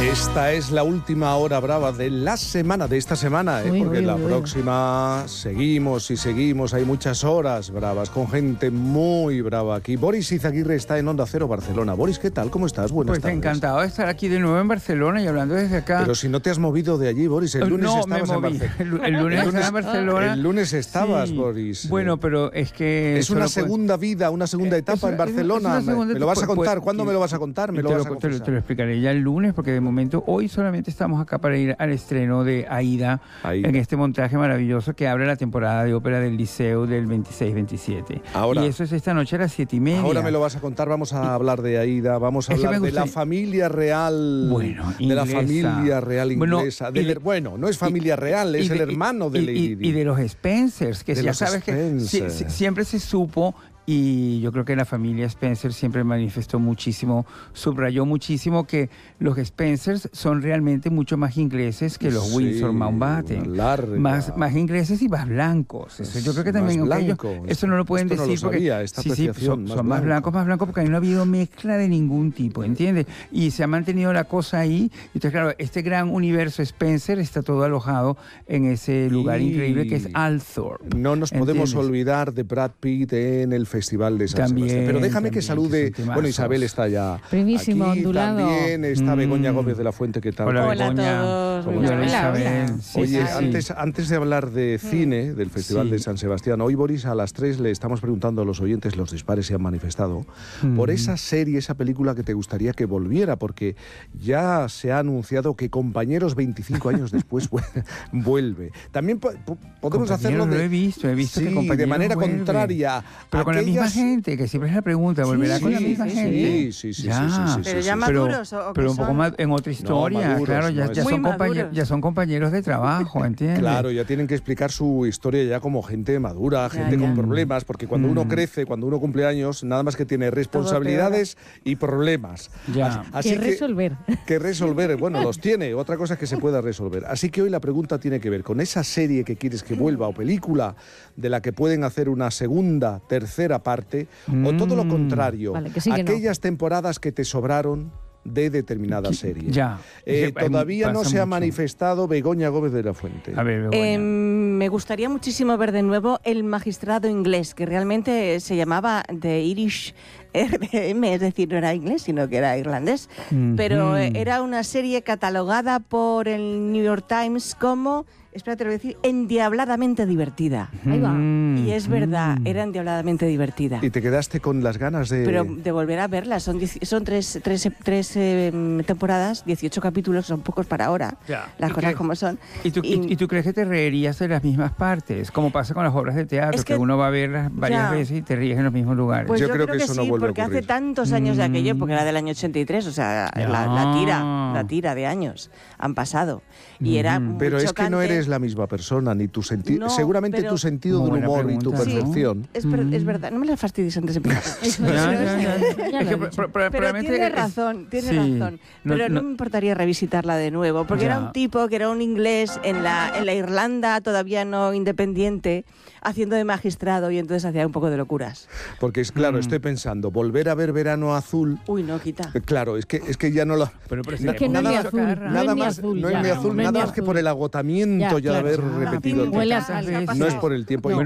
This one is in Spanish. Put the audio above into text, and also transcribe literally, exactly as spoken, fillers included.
Esta es la última hora brava de la semana, de esta semana, ¿eh? Uy, porque uy, la uy. próxima seguimos y seguimos. Hay muchas horas bravas con gente muy brava aquí. Boris Izaguirre está en Onda Cero Barcelona. Boris, ¿qué tal? ¿Cómo estás? Buenas Pues tardes. encantado de estar aquí de nuevo en Barcelona y hablando desde acá. Pero si no te has movido de allí, Boris, el lunes no, estabas me en moví. Barcelona. El, el lunes estaba en Barcelona. El lunes estabas, Sí. Boris. Bueno, pero es que... Es una solo puedo- segunda vida, una segunda Eh, etapa es una- en Barcelona. es una ¿Me- segunda ¿Me lo vas a etapa, contar? pues, ¿Cuándo me lo vas a contar? ¿Me Te lo lo, vas a te, lo, confesar? te lo explicaré ya el lunes, porque de momento hoy solamente estamos acá para ir al estreno de Aida, Aida. en este montaje maravilloso que abre la temporada de ópera del Liceo del veintiséis veintisiete. Ahora- y eso es esta noche a las siete y media. Ahora me lo vas a contar, vamos a hablar de Aida, vamos a Es que hablar me de la gusta- familia real, Bueno, de la inglesa. familia real Bueno, inglesa. y del- de- bueno, no es familia y- real, y es el de- hermano de y- Lady y, Di. y de los Spencers, que De ya los sabes que si- Spencer. si- siempre se supo, y yo creo que la familia Spencer siempre manifestó muchísimo, subrayó muchísimo que los Spencers son realmente mucho más ingleses que los Sí, Windsor Mountbatten. una larga. Más, más ingleses y más blancos. Eso yo creo que Más también, aunque ellos- blancos. eso no lo pueden Esto no lo decir porque sabía, esta sí, sí, apreciación, son, más son más blanco. blancos, más blancos, porque ahí no ha habido mezcla de ningún tipo, ¿entiendes? Y se ha mantenido la cosa ahí. Entonces, claro, este gran universo Spencer está todo alojado en ese lugar Y- increíble que es Althorp. No nos podemos ¿Entiendes? olvidar de Brad Pitt en el Festival de San También, Sebastián. Pero déjame también, que salude. que son temazos. Bueno, Isabel está ya. Primísimo, aquí, ondulado. También está Mm. Begoña Gómez de la Fuente, ¿qué tal? Hola, Hola a Begoña. todos, muy Hola, buenas. Isabel. Hola. Sí, Oye, sí, sí. antes, antes de hablar de cine, del Festival Sí. de San Sebastián, hoy, Boris, a las tres le estamos preguntando a los oyentes, los dispares se han manifestado, por Mm. esa serie, esa película que te gustaría que volviera, porque ya se ha anunciado que Compañeros veinticinco años después vu- vuelve. También po- po- podemos Compañeros, hacerlo lo de, he visto, he visto sí, que de Compañeros manera vuelve. contraria. Pero con la misma Aquellas- gente, que siempre es la pregunta, ¿volverá Sí, con la sí, misma sí, gente? sí, sí, Ya. sí, sí, sí, Pero sí, ya sí. maduros, o- o pero que un poco son- más en otra historia, maduros, claro, ya, no, ya es- son Muy compañeros, maduros. ya son compañeros de trabajo, ¿entiendes? Claro, ya tienen que explicar su historia ya como gente madura, gente ya. con problemas, porque cuando uno Mm. crece, cuando uno cumple años, nada más que tiene responsabilidades y problemas. Ya. Así Que que resolver. que resolver, bueno, los tiene, otra cosa es que se pueda resolver. Así que hoy la pregunta tiene que ver con esa serie que quieres que vuelva o película de la que pueden hacer una segunda, tercera parte, o todo lo Mm. contrario, Vale, que sí, que no. aquellas temporadas que te sobraron de determinada serie. Ya. Eh, Es que, em, todavía no pasa se ha mucho. manifestado Begoña Gómez de la Fuente. A ver, Begoña. Eh, me gustaría muchísimo ver de nuevo El Magistrado Inglés, que realmente se llamaba The Irish R M, es decir, no era inglés, sino que era irlandés. Ujú. Pero eh, era una serie catalogada por el New York Times como, espérate, lo voy a decir, endiabladamente divertida. Ahí va. Mm, Y es verdad, mm. era endiabladamente divertida. Y te quedaste con las ganas de... Pero de volver a verla, son, dieci- son tres, tres, tres eh, temporadas, dieciocho capítulos, son pocos para ahora, Ya. las ¿Y cosas qué? como son. ¿Y tú, y- Y- y tú crees que te reirías de las mismas partes? Como pasa con las obras de teatro, Es que, que- uno va a verlas varias Ya. veces y te ríes en los mismos lugares. Pues Yo yo, creo creo, que que, eso no sí, vuelve a porque hace ocurrir. tantos años de aquello, Mm. porque era del año ochenta y tres, o sea, Ya. la, la tira, la tira de años han pasado. Y era Mm. muy Pero es que no chocante. eres la misma persona, ni tu sentido... No, seguramente pero- tu sentido del Buena humor y tu pregunta, ¿no? percepción... Es, ver- es Mm. verdad, no me la fastidies antes de empezar. Eso, Ya, eso, ya, ya. eso. Ya Es lo que he pro- dicho. pro- Pero probablemente tiene es- razón, tiene sí. razón. No- Pero no, no- me importaría revisitarla de nuevo, porque era Ya. un tipo que era un inglés en la, en la Irlanda todavía no independiente, haciendo de magistrado y entonces hacía un poco de locuras. Porque es claro, Mm. estoy pensando, volver a ver Verano Azul... Uy, no, quita. eh, Claro, es que, es que ya no lo... Pero, pero Es si que le no pones es ni mucho azul, cara- no nada es ni más, azul, no es ya, ni no, azul, no es nada ni más que azul. por el agotamiento ya, Ya, de haber claro. repetido... Tinta. Huele a tantas sal. veces. No es por el tiempo.